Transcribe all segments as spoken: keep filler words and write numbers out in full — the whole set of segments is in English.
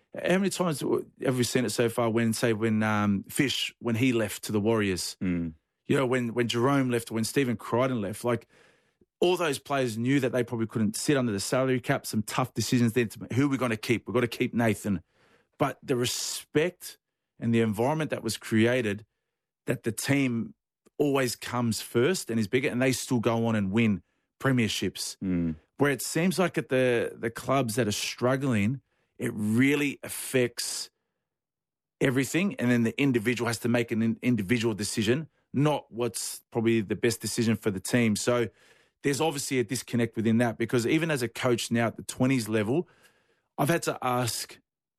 How many times have we seen it so far when, say, when um, Fish, when he left to the Warriors, Mm. you know, when, when Jerome left, when Stephen Crichton left, like all those players knew that they probably couldn't sit under the salary cap, some tough decisions then to who we're going to keep. We've got to keep Nathan. But the respect and the environment that was created, that the team always comes first and is bigger, and they still go on and win premierships. Mm. Where it seems like at the, the clubs that are struggling, it really affects everything, and then the individual has to make an in, individual decision, not what's probably the best decision for the team. So there's obviously a disconnect within that, because even as a coach now at the twenties level, I've had to ask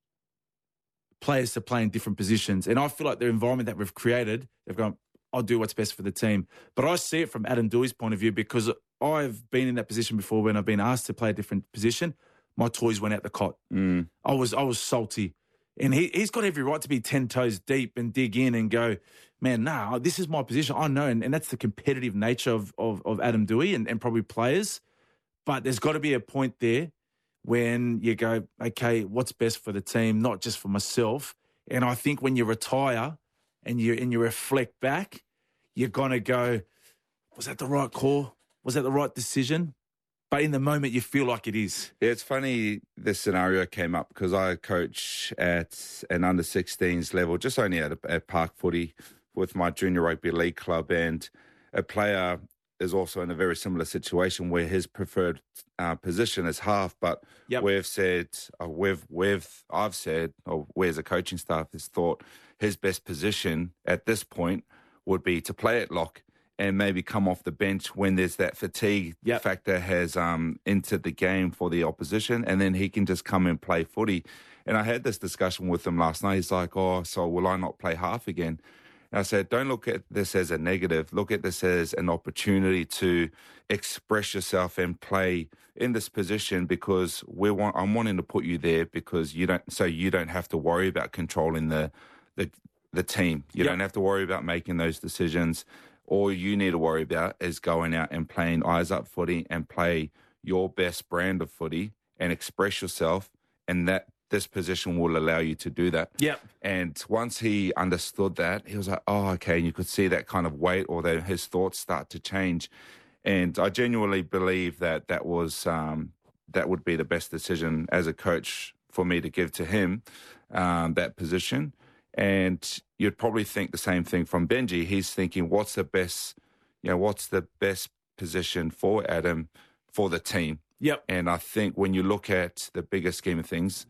players to play in different positions. And I feel like the environment that we've created, they've gone, I'll do what's best for the team. But I see it from Adam Douei's point of view, because I've been in that position before when I've been asked to play a different position. My toys went out the cot. Mm. I was I was salty. And he, he's got every right to be ten toes deep and dig in and go, man, nah, this is my position. I know. And, and that's the competitive nature of, of, of Adam Douei and, and probably players. But there's got to be a point there when you go, okay, what's best for the team, not just for myself. And I think when you retire and you and you reflect back, you're going to go, was that the right call? Was that the right decision? But in the moment, you feel like it is. Yeah, it's funny this scenario came up because I coach at an under sixteens level, just only at, at Park Footy with my junior rugby league club, and a player is also in a very similar situation where his preferred uh, position is half, but Yep. we've said, uh, we've, we've, I've said, or we as a coaching staff has thought his best position at this point would be to play at lock and maybe come off the bench when there's that fatigue Yep. factor has um, entered the game for the opposition, and then he can just come and play footy. And I had this discussion with him last night. He's like, oh, so will I not play half again? And I said, don't look at this as a negative. Look at this as an opportunity to express yourself and play in this position, because we want, I'm wanting to put you there because you don't, so you don't have to worry about controlling the the, the team. You Yep. don't have to worry about making those decisions. All you need to worry about is going out and playing eyes up footy and play your best brand of footy and express yourself, and that this position will allow you to do that. Yep. And once he understood that, he was like, oh, okay. And you could see that kind of weight, or that his thoughts start to change. And I genuinely believe that that was um, that would be the best decision as a coach for me to give to him, um, that position. And you'd probably think the same thing from Benji. He's thinking, what's the best, you know, what's the best position for Adam for the team? Yep. And I think when you look at the bigger scheme of things,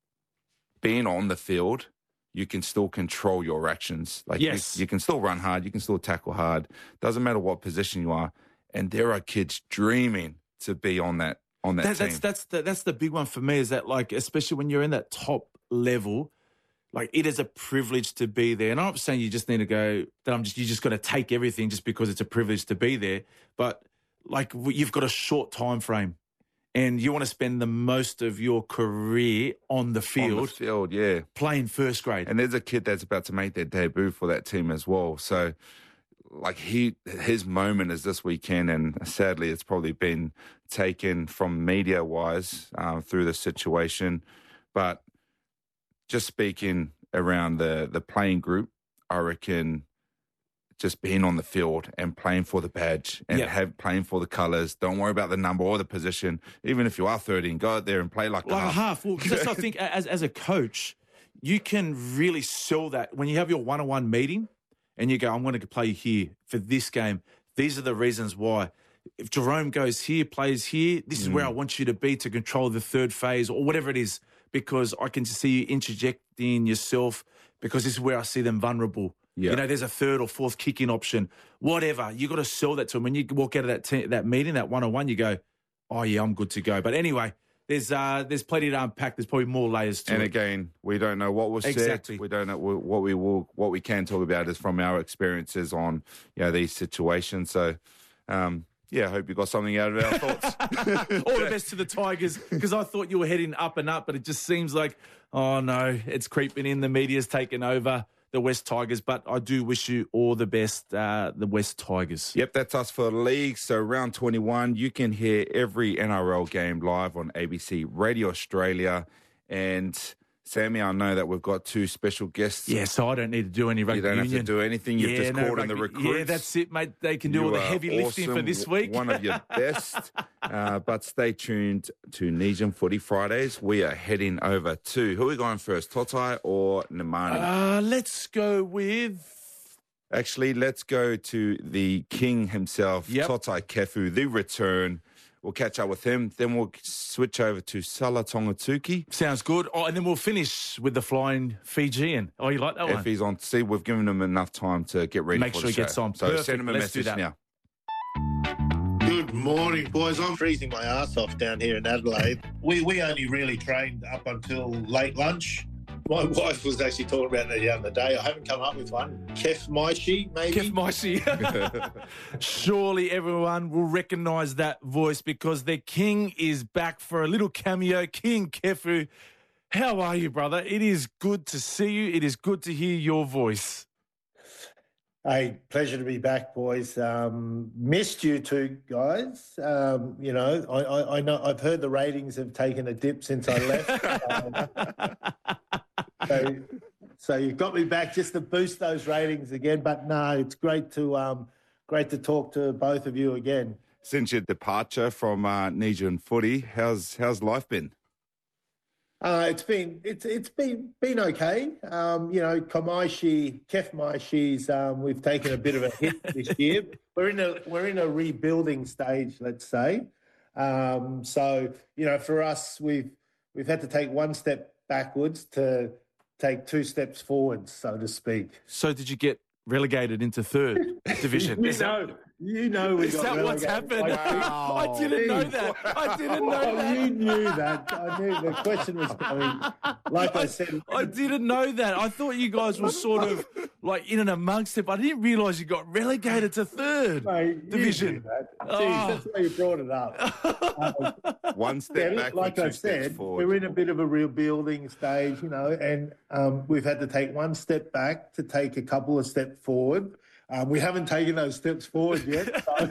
being on the field, you can still control your actions. Like Yes. you, you can still run hard, you can still tackle hard. Doesn't matter what position you are. And there are kids dreaming to be on that on that, That, team. that's that's the that's the big one for me, is that, like, especially when you're in that top level, like, it is a privilege to be there. And I'm not saying you just need to go, that I'm just, you're just going to take everything just because it's a privilege to be there. But, like, you've got a short time frame and you want to spend the most of your career on the field, on the field, yeah. playing first grade. And there's a kid that's about to make their debut for that team as well. So, like, he his moment is this weekend, and sadly it's probably been taken from media-wise um, through the situation. But just speaking around the, the playing group, I reckon just being on the field and playing for the badge and Yeah. have playing for the colours. Don't worry about the number or the position. Even if you are thirteen, go out there and play like, Like a a half. half. Well, because that's what I think, as, as a coach, you can really sell that. When you have your one-on-one meeting and you go, I'm going to play here for this game, these are the reasons why. If Jerome goes here, plays here, this is where I want you to be to control the third phase or whatever it is, because I can see you interjecting yourself, because this is where I see them vulnerable. Yeah. You know, there's a third or fourth kicking option, whatever. You got to sell that to them. When you walk out of that te- that meeting, that one-on-one, you go, oh, yeah, I'm good to go. But anyway, there's uh, there's plenty to unpack. There's probably more layers to And it. again, we don't know what was Exactly. said. We don't know what we will. What we can talk about is from our experiences on, you know, these situations. So, um, yeah, I hope you got something out of our thoughts. All the best to the Tigers, because I thought you were heading up and up, but it just seems like, oh, no, it's creeping in. The media's taken over the West Tigers, but I do wish you all the best, uh, the West Tigers. Yep, that's us for the league. So round twenty-one, you can hear every N R L game live on A B C Radio Australia. And Sammy, I know that we've got two special guests. Yeah, so I don't need to do any rugby You don't union. have to do anything. You've yeah, just no called in rugby. the recruits. Yeah, that's it, mate. They can do You all the are heavy lifting awesome, for this week. One of your best. uh, but stay tuned to Nijin Footy Fridays. We are heading over to, who are we going first, Totai or Nemani? Uh, let's go with... Actually, let's go to the king himself, Yep. Totai Kefu, the return. We'll catch up with him. Then we'll switch over to Sala Tongatuki. Sounds good. Oh, and then we'll finish with the flying Fijian. Oh, you like that If one? he's on, see, we've given him enough time to get ready Make for sure the he show. gets on. So Perfect. send him a Let's do message that. now. Good morning, boys. I'm freezing my ass off down here in Adelaide. We we only really trained up until late lunch. My wife was actually talking about it the other day. I haven't come up with one. Kef Maishi, maybe? Kev Maishi. Surely everyone will recognise that voice because the king is back for a little cameo. King Kefu, how are you, brother? It is good to see you. It is good to hear your voice. Hey, pleasure to be back, boys. Um, missed you two guys. Um, you know, I, I, I know I've heard the ratings have taken a dip since I left. um, so, so you've got me back just to boost those ratings again. But no, it's great to um, great to talk to both of you again. Since your departure from uh, Nijin Footy, how's how's life been? Uh, it's been it's it's been been okay. Um, you know, Kamaishi, Kef Maishi's, um, we've taken a bit of a hit this year. We're in a we're in a rebuilding stage, let's say. Um, so you know, for us, we've we've had to take one step backwards to take two steps forwards, so to speak. So did you get relegated into third division? You Is that- know, you know, we Is got that what's relegated. happened? Wow. I didn't know that. I didn't know Oh, that. you knew that. I knew the question was coming. Like I said, I didn't know that. I thought you guys were sort of like in and amongst it, but I didn't realise you got relegated to third mate, you division. knew that. Jeez, Oh. that's why you brought it up. Um, One step Yeah, back, like two I steps said, forward. we're in a bit of a rebuilding stage, you know, and um, we've had to take one step back to take a couple of steps forward. Um, we haven't taken those steps forward yet. So.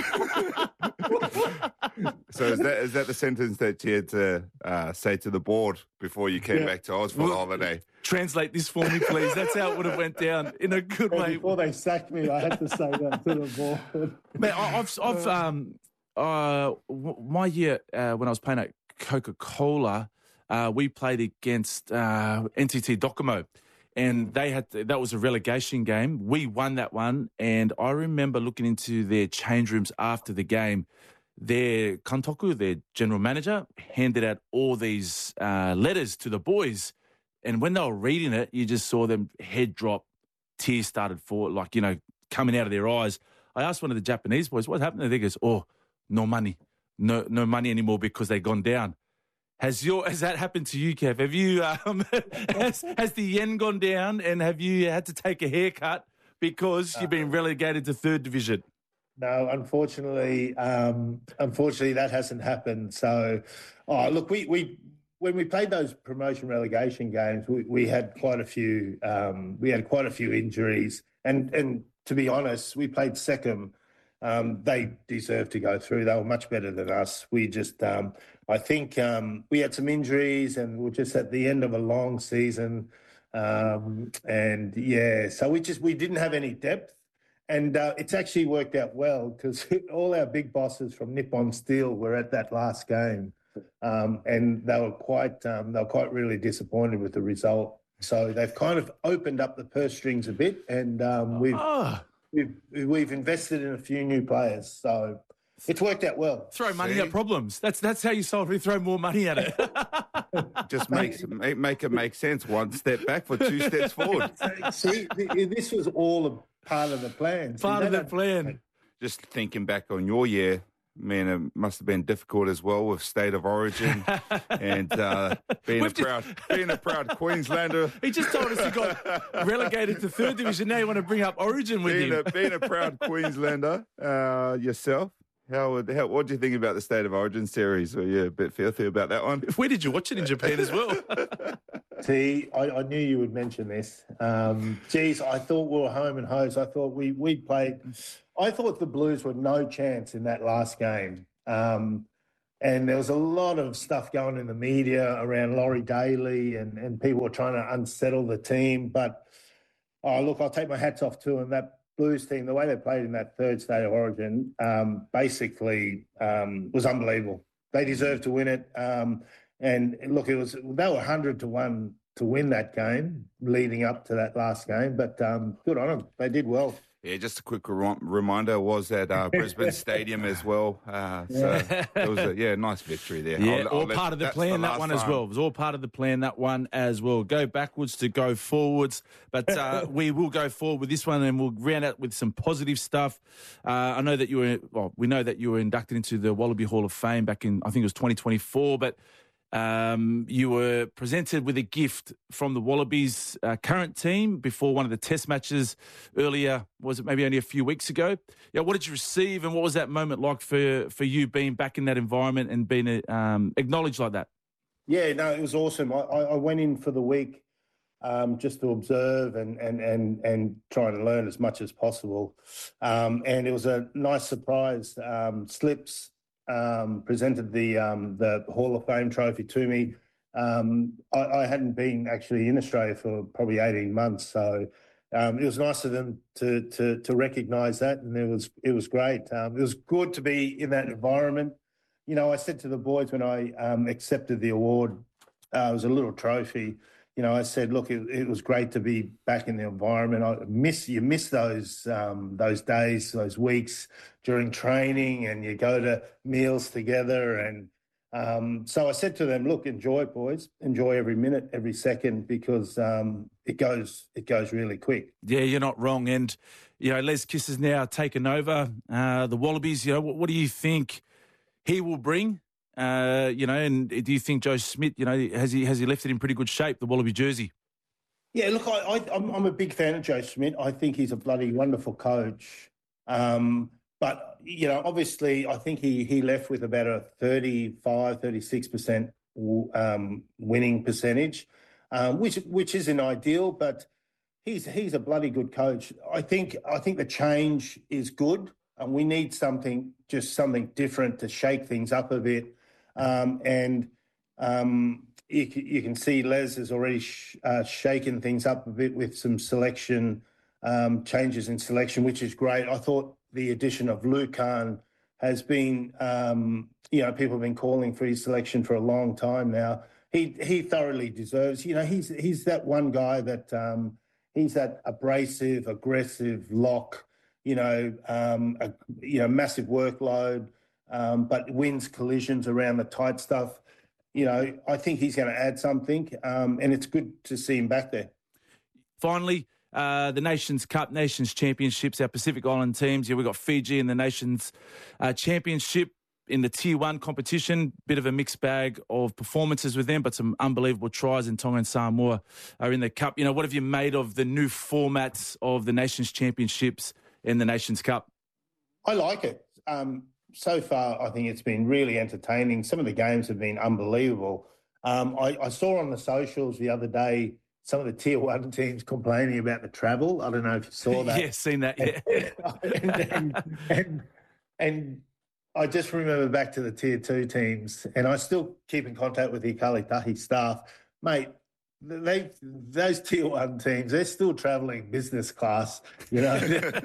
So is that is that the sentence that you had to uh, say to the board before you came Yeah. back to Oz for the Well, holiday? Translate this for me, please. That's how it would have went down in a good And way. before they sacked me, I had to say that to the board. Man, I- I've, I've, um, uh, w- my year uh, when I was playing at Coca Cola, uh, we played against uh, N T T Docomo, and they had to, that was a relegation game. We won that one, and I remember looking into their change rooms after the game. Their Kantoku, their general manager, handed out all these uh, letters to the boys, and when they were reading it, you just saw them head drop, tears started for like you know coming out of their eyes. I asked one of the Japanese boys, what happened? They goes, oh, no money. No no money anymore because they've gone down. Has your has that happened to you, Kev? Have you um, has, has the yen gone down and have you had to take a haircut because you've been relegated to third division? No, unfortunately, um, unfortunately, that hasn't happened. So, oh, look, we, we when we played those promotion relegation games, we, we had quite a few um, we had quite a few injuries, and and to be honest, we played Seckham. Um, they deserved to go through. They were much better than us. We just, um, I think, um, we had some injuries, and we're just at the end of a long season. Um, and yeah, so we just we didn't have any depth. And uh, it's actually worked out well because all our big bosses from Nippon Steel were at that last game, um, and they were quite um, they were quite really disappointed with the result. So they've kind of opened up the purse strings a bit, and um, we've, Oh, we've we've invested in a few new players. So it's worked out well. throw money See? at problems. That's that's how you solve it. Throw more money at it. Just makes make, make it make sense. One step back for two steps forward. See, th- this was all a part of the plan. See, Part they of the don't- plan. Just thinking back on your year, man, it must have been difficult as well with State of Origin and uh, being a We've just- proud being a proud Queenslander. He just told us he got relegated to third division. Now you want to bring up Origin with Being him. a, being a proud Queenslander uh, yourself, how would how, what do you think about the State of Origin series? Were you a bit filthy about that one? Where did you watch it in Japan as well? See, I, I knew you would mention this. Um, geez, I thought we were home and hose. I thought we we played. I thought the Blues were no chance in that last game. Um, and there was a lot of stuff going in the media around Laurie Daly, and, and people were trying to unsettle the team. But, oh, look, I'll take my hats off to them. That Blues team, the way they played in that third state of origin, um, basically um, was unbelievable. They deserved to win it. Um, and, look, it was they were one hundred to one to win that game leading up to that last game. But um, good on them. They did well. Yeah, just a quick re- reminder, was at uh, Brisbane Stadium as well. Uh, so it was a yeah, nice victory there. Yeah, I'll, all I'll let, part of the plan, the that one time. as well. It was all part of the plan, that one as well. Go backwards to go forwards. But uh, we will go forward with this one, and we'll round out with some positive stuff. Uh, I know that you were, well, we know that you were inducted into the Wallaby Hall of Fame back in, I think it was twenty twenty-four, but Um, you were presented with a gift from the Wallabies uh, current team before one of the test matches earlier, was it maybe only a few weeks ago? Yeah, what did you receive, and what was that moment like for, for you being back in that environment and being um, acknowledged like that? Yeah, no, it was awesome. I, I went in for the week um, just to observe and, and, and, and try to learn as much as possible. Um, and it was a nice surprise. Um, Slips Um, presented the um, the Hall of Fame trophy to me. Um, I, I hadn't been actually in Australia for probably eighteen months, so um, it was nice of them to to to recognise that, and it was it was great. Um, it was good to be in that environment. You know, I said to the boys when I um, accepted the award, uh, it was a little trophy. You know, I said, look, it, it was great to be back in the environment. I miss you miss those um, those days, those weeks during training, and you go to meals together. And um, so I said to them, look, enjoy it, boys. Enjoy every minute, every second, because um, it goes it goes really quick. Yeah, you're not wrong. And, you know, Les Kiss has now taken over uh, the Wallabies. You know, what, what do you think he will bring? Uh, you know, and do you think Joe Schmidt, you know, has he has he left it in pretty good shape, the Wallaby jersey? Yeah, look, I, I, I'm, I'm a big fan of Joe Schmidt. I think he's a bloody wonderful coach. Um, but, you know, obviously I think he he left with about a thirty-five, thirty-six percent um, winning percentage, um, which which isn't ideal, but he's he's a bloody good coach. I think I think the change is good, and we need something, just something different to shake things up a bit. Um, and um, you, you can see Les has already sh- uh, shaken things up a bit with some selection um, changes in selection, which is great. I thought the addition of Lucan has been, um, you know, people have been calling for his selection for a long time now. He he thoroughly deserves. You know, he's he's that one guy that um, he's that abrasive, aggressive lock. You know, um, a you know massive workload. Um, but wins collisions around the tight stuff. You know, I think he's going to add something, um, and it's good to see him back there. Finally, uh, the Nations Cup, Nations Championships, our Pacific Island teams. Yeah, we've got Fiji in the Nations uh, Championship in the Tier one competition. Bit of a mixed bag of performances with them, but some unbelievable tries, and Tonga and Samoa are in the Cup. You know, what have you made of the new formats of the Nations Championships in the Nations Cup? I like it. Um, So far, I think it's been really entertaining. Some of the games have been unbelievable. Um, I, I saw on the socials the other day some of the tier one teams complaining about the travel. I don't know if you saw that. Yeah, seen that, yeah. and, and, and, and I just remember back to the tier two teams, and I still keep in contact with the Ikali Tahi staff. Mate, They those tier one teams, they're still travelling business class, you know.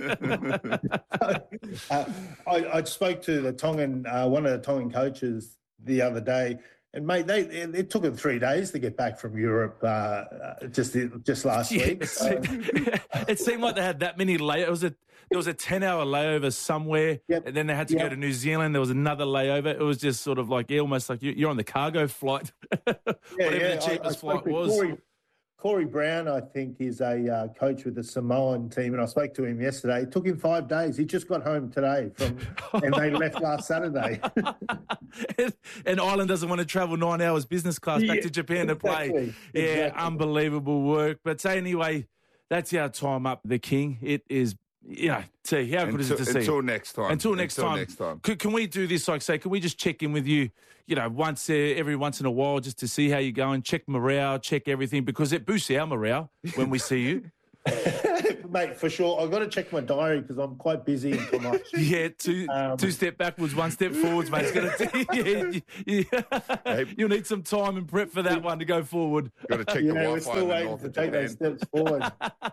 uh, I, I spoke to the Tongan, uh, one of the Tongan coaches the other day, and mate, they it took them three days to get back from Europe uh, just just last yeah, week. It, So. seemed, it seemed like they had that many layovers. It was a there was a ten hour layover somewhere, Yep. and then they had to Yep. go to New Zealand. There was another layover. It was just sort of like yeah, almost like you, you're on the cargo flight, Yeah, whatever yeah. the cheapest I, I spoke flight with was. Corey, Corey Brown, I think, is a uh, coach with the Samoan team, and I spoke to him yesterday. It took him five days. He just got home today, from, and they left last Saturday. and, and Ireland doesn't want to travel nine hours business class back Yeah, to Japan to play. exactly, Yeah, exactly. unbelievable work. But anyway, that's our time up, the King. It is, you know, see, how good is it to see? Until next time. Until next until time. Next time. Can, can we do this, like say, can we just check in with you, you know, once uh, every once in a while just to see how you're going, check morale, check everything, because it boosts our morale when we see you. mate, for sure. I've got to check my diary because I'm quite busy until March. Yeah, two um, two step backwards, one step forwards, mate. It's gonna yeah, yeah. Hey, you'll need some time and prep for that one to go forward. Got to check yeah, the Wi-Fi. We're still waiting to take those steps forward.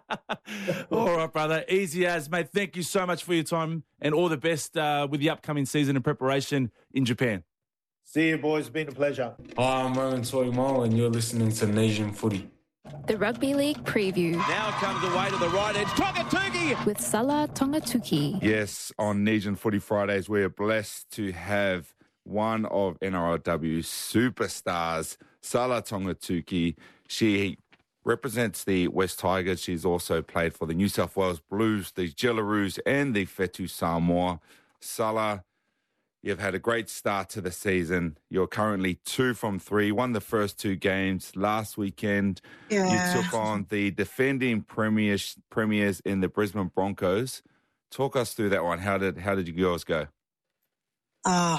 All right, brother. Easy as, mate. Thank you so much for your time and all the best uh, with the upcoming season and preparation in Japan. See you, boys. It's been a pleasure. Hi, I'm Rowan Toimole, and you're listening to Nasian Footy. The Rugby League preview. Now comes away to the right edge. Tongatuki! With Salah Tongatuki. Yes, on Nasian Footy Fridays, we are blessed to have one of N R L W's superstars, Salah Tongatuki. She represents the West Tigers. She's also played for the New South Wales Blues, the Jillaroos, and the Whetu Samoa. Salah, you've had a great start to the season. You're currently two from three, won the first two games. Last weekend, yeah. you took on the defending premiers, premiers in the Brisbane Broncos. Talk us through that one. How did how did your girls go? Uh,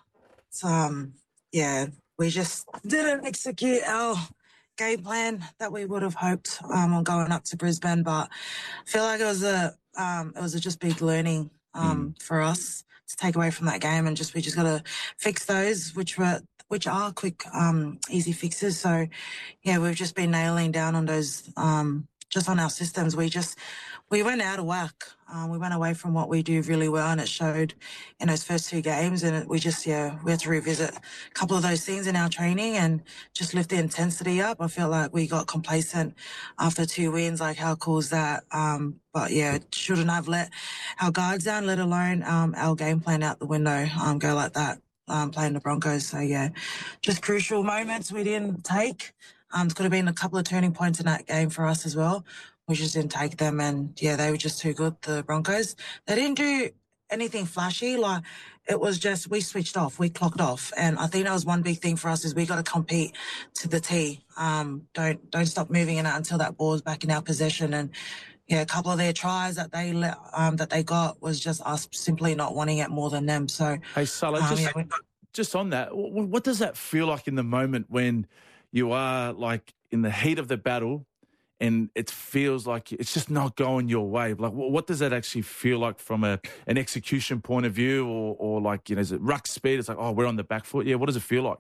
so, um, yeah, we just didn't execute our game plan that we would have hoped um, on going up to Brisbane, but I feel like it was a um, it was a just big learning um, mm. for us to take away from that game, and just we just got to fix those, which were which are quick, um, easy fixes. So, yeah, we've just been nailing down on those, um, just on our systems. We just we went out of whack. Um, we went away from what we do really well, and it showed in those first two games. And it, we just, yeah, we had to revisit a couple of those things in our training and just lift the intensity up. I felt like we got complacent after two wins. Like, how cool is that? Um, but yeah, shouldn't have let our guards down, let alone um, our game plan out the window, um, go like that, um, playing the Broncos. So yeah, just crucial moments we didn't take. Um, it could have been a couple of turning points in that game for us as well. We just didn't take them, and yeah, they were just too good, the Broncos. They didn't do anything flashy. Like, it was just, we switched off, we clocked off. And I think that was one big thing for us, is we got to compete to the T. Um, don't don't stop moving in it until that ball's back in our possession. And yeah, a couple of their tries that they let, um, that they got was just us simply not wanting it more than them. So, hey, Salah, um, just, yeah, we, just on that, what, what does that feel like in the moment when you are like in the heat of the battle and it feels like it's just not going your way? Like, what does that actually feel like from a an execution point of view, or, or like, you know, is it ruck speed? It's like, oh, we're on the back foot. Yeah, what does it feel like?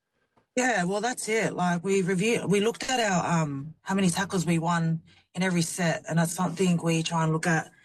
Yeah, well, that's it. Like, we reviewed, we looked at our um how many tackles we won in every set, and that's something we try and look at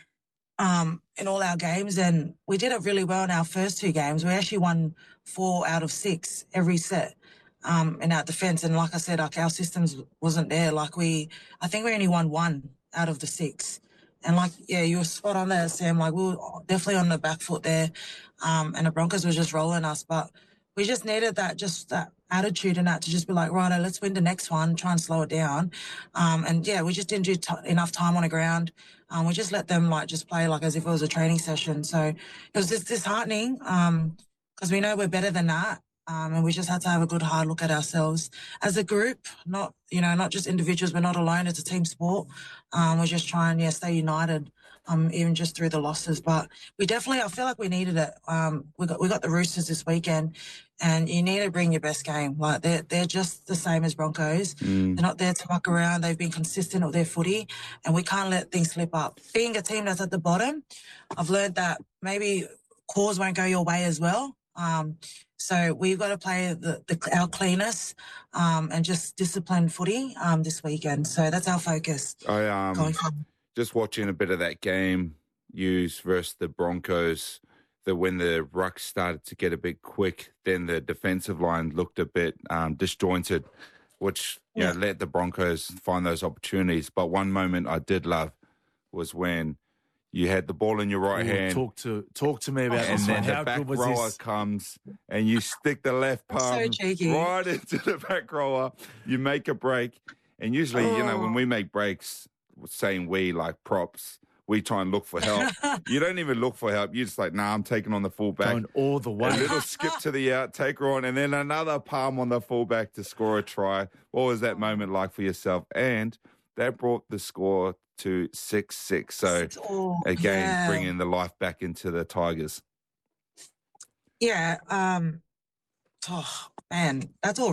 um in all our games. And we did it really well in our first two games. We actually won four out of six every set. Um, in our defence. And like I said, like, our systems wasn't there. Like, we, I think we only won one out of the six. And like, yeah, you were spot on there, Sam. Like, we were definitely on the back foot there. Um, and the Broncos were just rolling us. But we just needed that, just that attitude and that to just be like, right, let's win the next one, try and slow it down. Um, and yeah, we just didn't do t- enough time on the ground. Um, we just let them like just play like as if it was a training session. So it was just disheartening, um, because we know we're better than that. Um, and we just had to have a good hard look at ourselves as a group, not, you know, not just individuals. We're not alone. It's a team sport. Um, we're just trying, yeah, stay united, um, even just through the losses. But we definitely, I feel like we needed it. Um, we got, we got the Roosters this weekend, and you need to bring your best game. Like, they're, they're just the same as Broncos. Mm. They're not there to muck around. They've been consistent with their footy, and we can't let things slip up. Being a team that's at the bottom, I've learned that maybe calls won't go your way as well. Um, So we've got to play the, the our cleanest um, and just disciplined footy um, this weekend. So that's our focus. I um just watching a bit of that game, Hughes versus the Broncos. That when the ruck started to get a bit quick, then the defensive line looked a bit um, disjointed, which you yeah. know, let the Broncos find those opportunities. But one moment I did love was when you had the ball in your right Ooh, hand. Talk to talk to me about and this. And then How the back was rower this? comes and you stick the left palm so right into the back rower. You make a break. And usually, oh. you know, when we make breaks, saying we like props, we try and look for help. You don't even look for help. You're just like, nah, I'm taking on the fullback. Going all the way. A little skip to the out, take her on, and then another palm on the fullback to score a try. What was that moment like for yourself? And that brought the score to six six. So, oh, again, yeah. bringing the life back into the Tigers. Yeah. Um, oh, man, that's all Ray.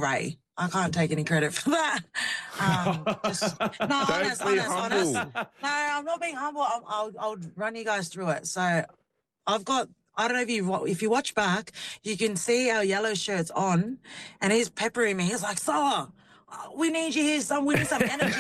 I can't take any credit for that. Um, just, no, honest, be honest, honest. No, I'm not being humble. I'll, I'll, I'll run you guys through it. So I've got, I don't know if you if you watch back, you can see our yellow shirts on, and he's peppering me. He's like, Salah, we need you here, son. We need some energy.